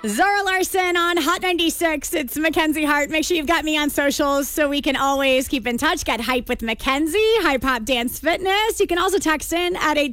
Zara Larson on Hot 96. It's Mackenzie Hart. Make sure you've got me on socials so we can always keep in touch. Get hype with Mackenzie, Hype Hop Dance Fitness. You can also text in at